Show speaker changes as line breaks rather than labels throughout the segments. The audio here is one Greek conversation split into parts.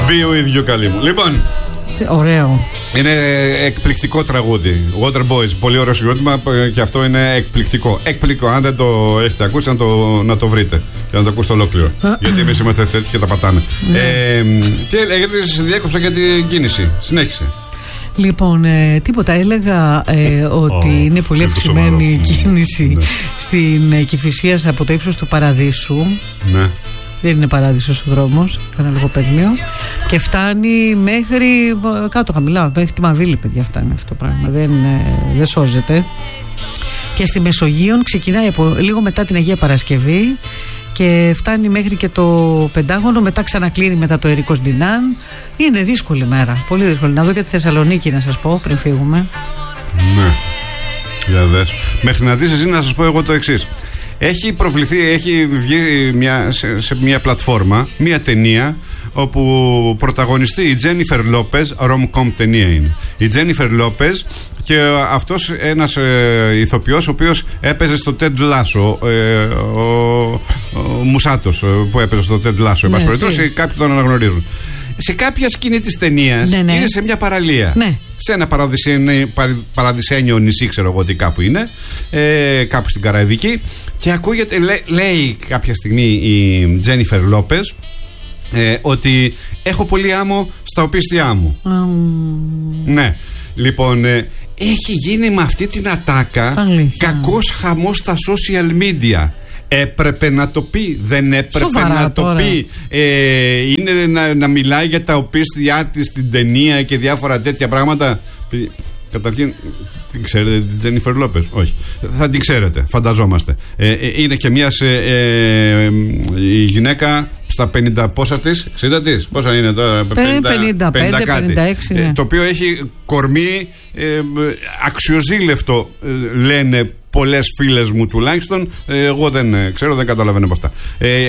Be with you, καλή μου. Λοιπόν.
Ωραίο.
Είναι εκπληκτικό τραγούδι. Water Boys, πολύ ωραίο συγκρότημα και αυτό είναι εκπληκτικό. Εκπληκτικό. Αν δεν το έχετε ακούσει, να το βρείτε και να το ακούσετε ολόκληρο. Γιατί εμείς είμαστε τέτοιοι και τα πατάμε. Τι γιατί σε διέκοψα για την κίνηση. Συνέχισε.
Λοιπόν, τίποτα. Έλεγα ότι είναι πολύ αυξημένη η κίνηση στην Κηφισίας από το ύψος του Παραδείσου. Ναι. Δεν είναι παράδεισος ο δρόμος, ένα λογοπαίγνιο. Και φτάνει μέχρι κάτω χαμηλά, μέχρι τη Μαβίλη, παιδιά, φτάνει αυτό το πράγμα. Δεν σώζεται. Και στη Μεσογείο ξεκινάει από λίγο μετά την Αγία Παρασκευή και φτάνει μέχρι και το Πεντάγωνο, μετά ξανακλίνει μετά το Ερικός Ντινάν. Είναι δύσκολη μέρα, πολύ δύσκολη. Να δω και τη Θεσσαλονίκη να σας πω πριν φύγουμε.
Ναι, για δες. Μέχρι να δεις εσύ να σας πω εγώ το εξής. Έχει προβληθεί, έχει βγει σε μια πλατφόρμα μια ταινία όπου πρωταγωνιστεί η Τζένιφερ Λόπεζ, rom-com ταινία είναι. Η Τζένιφερ Λόπεζ και αυτός ένας ηθοποιός ο οποίος έπαιζε στο Ted Lasso, ο Μουσάτος που έπαιζε στο Ted Lasso, εν πάση περιπτώσει, κάποιοι τον αναγνωρίζουν. Σε κάποια σκηνή της ταινίας είναι σε μια παραλία. Ναι. Σε ένα παραδεισένιο νησί, ξέρω εγώ τι κάπου είναι, κάπου στην Καραϊβική. Και ακούγεται, λέει κάποια στιγμή η Τζένιφερ Λόπεζ ότι έχω πολύ άμμο στα οπίστια μου. Ναι. Λοιπόν, έχει γίνει με αυτή την ατάκα κακός χαμός στα social media. Έπρεπε να το πει, δεν έπρεπε σοβαρά να το πει. Είναι να μιλάει για τα οπίστια της στην ταινία και διάφορα τέτοια πράγματα. Καταρχήν, την ξέρετε την Τζένιφερ Λόπεζ? Όχι. Θα την ξέρετε, φανταζόμαστε. Είναι και μια η γυναίκα στα 50 πόσα της, 60 της, πόσα είναι τώρα?
55, 56, ναι.
Το οποίο έχει κορμί αξιοζήλευτο, λένε πολλές φίλες μου τουλάχιστον. Εγώ δεν ξέρω, δεν καταλαβαίνω από αυτά.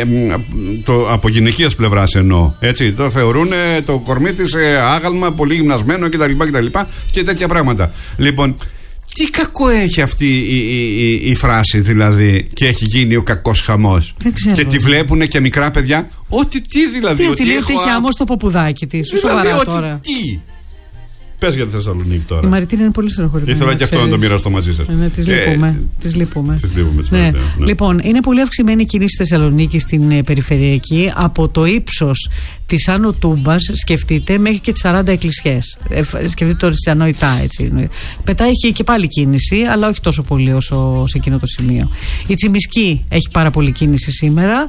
Από γυναικείας πλευράς εννοώ. Έτσι, το θεωρούν το κορμί της άγαλμα, πολύ γυμνασμένο κτλ. Και τέτοια πράγματα. Λοιπόν, τι κακό έχει αυτή η φράση δηλαδή, και έχει γίνει ο κακός χαμός? Και τη βλέπουνε και μικρά παιδιά. Ότι τι δηλαδή?
Ότι λέει ότι έχει άμμο στο ποπουδάκι της. Σοβαρά τώρα.
Τι? Πες για τη Θεσσαλονίκη τώρα.
Η Μαριτίνα είναι πολύ στενοχωρημένη.
Ήθελα και αυτό να το μοιραστώ μαζί σας.
Ναι, τις λείπουμε.
Ναι.
Λοιπόν, είναι πολύ αυξημένη η κίνηση στη Θεσσαλονίκη, στην περιφερειακή. Από το ύψος της Άνω Τούμπας, σκεφτείτε, μέχρι και τις 40 εκκλησιές. Σκεφτείτε το ανοητά, έτσι. Μετά έχει και πάλι κίνηση, αλλά όχι τόσο πολύ όσο σε εκείνο το σημείο. Η Τσιμισκή έχει πάρα πολύ κίνηση σήμερα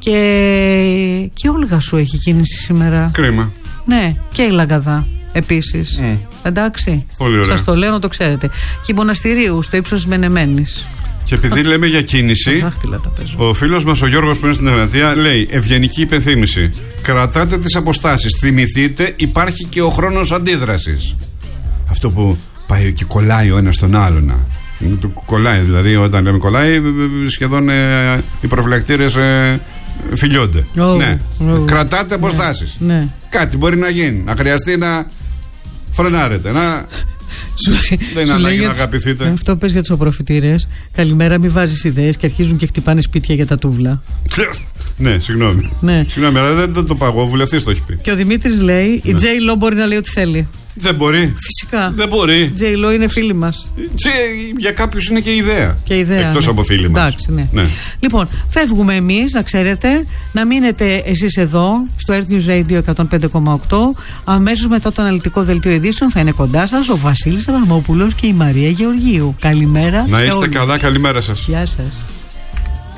και Όλγα σου έχει κίνηση σήμερα.
Κρίμα.
Ναι, και η Λαγκαδά. Επίσης. Εντάξει. Σας το λέω να το ξέρετε. Και η Μοναστηρίου στο ύψος της Μενεμένης.
Και επειδή λέμε για κίνηση, ο φίλος μας ο Γιώργος που είναι στην Ελλαδία λέει: ευγενική υπενθύμηση. Κρατάτε τις αποστάσεις. Θυμηθείτε, υπάρχει και ο χρόνος αντίδρασης. Αυτό που πάει και κολλάει ο ένας τον άλλον. Κολλάει, δηλαδή όταν λέμε κολλάει, σχεδόν οι προφυλακτήρες φιλιώνται. Ναι. Κρατάτε αποστάσεις. Ναι. Κάτι μπορεί να γίνει. Να χρειαστεί να φρενάρετε. Δεν είναι ανάγκη να αγαπηθείτε.
Αυτό πες για τους οπροφυτήρες. Καλημέρα, μην βάζεις ιδέες και αρχίζουν και χτυπάνε σπίτια για τα τούβλα.
Ναι, συγγνώμη. Συγγνώμη, αλλά δεν το παγώ. Ο βουλευτής το έχει πει.
Και ο Δημήτρης λέει: η J-Lo μπορεί να λέει ό,τι θέλει.
Δεν μπορεί.
Φυσικά.
Δεν μπορεί.
J-Lo είναι φίλη μας.
Για κάποιους είναι και ιδέα.
Εκτός
από φίλοι μας.
Εντάξει, ναι. Λοιπόν, φεύγουμε εμείς, να ξέρετε. Να μείνετε εσείς εδώ, στο Earth News Radio 105,8. Αμέσως μετά το αναλυτικό δελτίο ειδήσεων θα είναι κοντά σας ο Βασίλης Αδαμόπουλος και η Μαρία Γεωργίου. Καλημέρα.
Να είστε καλά, καλημέρα σας.
Γεια σας.